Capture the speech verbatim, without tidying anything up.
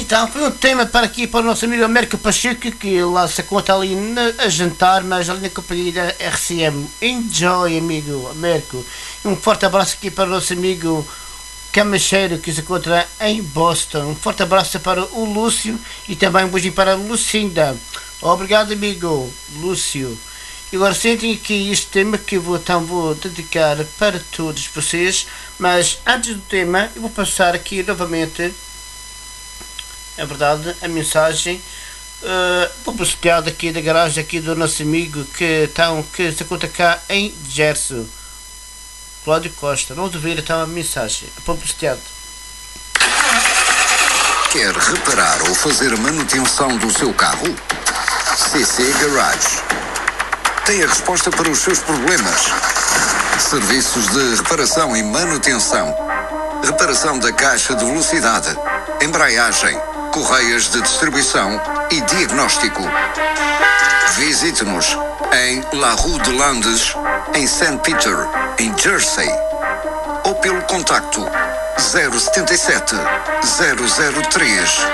Então, foi um tema para aqui para o nosso amigo Américo Pacheco, que lá se conta ali na, a jantar, mas ali na companhia da R C M. Enjoy, amigo Américo. E um forte abraço aqui para o nosso amigo Camacheiro, que se encontra em Boston. Um forte abraço para o Lúcio e também um beijinho para a Lucinda. Obrigado, amigo Lúcio. E agora sentem aqui este tema que eu vou, então, vou dedicar para todos vocês, mas antes do tema eu vou passar aqui novamente, é verdade, a mensagem uh, publicitada aqui da garagem aqui do nosso amigo que, então, que se encontra cá em Jersey, Cláudio Costa. Vamos ouvir então a mensagem, a publicidade. Quer reparar ou fazer manutenção do seu carro? C C Garage tem a resposta para os seus problemas. Serviços de reparação e manutenção, reparação da caixa de velocidade, embreagem, correias de distribuição e diagnóstico. Visite-nos em La Rue de Landes, em Saint Peter, em Jersey, ou pelo contacto zero sete sete, zero zero três